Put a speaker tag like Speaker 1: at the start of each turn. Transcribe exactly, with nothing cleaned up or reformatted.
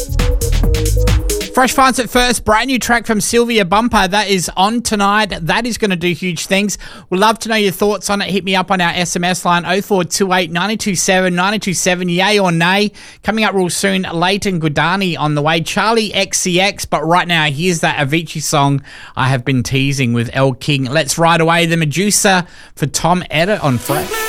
Speaker 1: Fresh Finds at First, brand new track from Sylvia Bumper. That is on tonight. That is going to do huge things. We'd love to know your thoughts on it. Hit me up on our S M S line oh four two eight, nine two seven, nine two seven, yay or nay. Coming up real soon, Leighton Goudani on the way. Charlie X C X, but right now, here's that Avicii song I have been teasing with Elle King. Let's ride away the Medusa for Tom Edder on Fresh.